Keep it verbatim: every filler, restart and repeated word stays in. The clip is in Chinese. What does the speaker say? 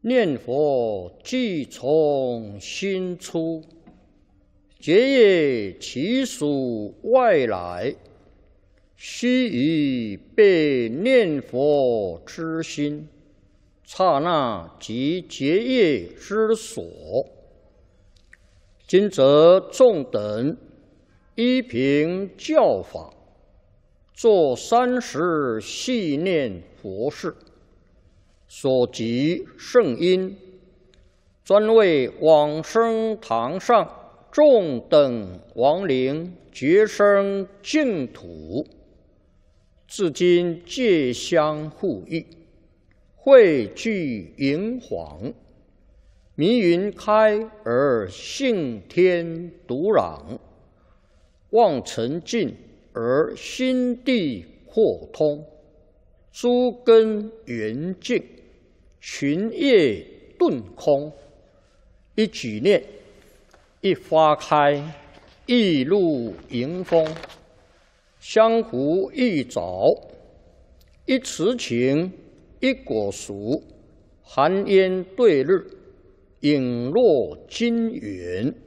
念佛即从心出，结业其属外来，须臾被念佛之心，刹那即结业之所。今则众等依凭教法，作三时系念佛事，所及圣因，专为往生堂上众等亡灵觉生净土，至今皆相互益，汇聚营黄，迷云开而性天独朗，望尘尽而心地豁通，诸根圆净，群业顿空。一举念，一花开，一露迎风，相互一早，一慈情，一果熟，寒烟对日，影落金元。